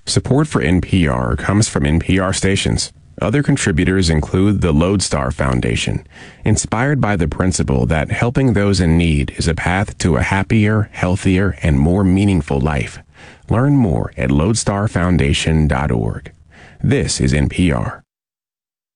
Support for NPR comes from NPR stations. Other contributors include the Lodestar Foundation, inspired by the principle that helping those in need is a path to a happier, healthier, and more meaningful life. Learn more at lodestarfoundation.org. This is NPR.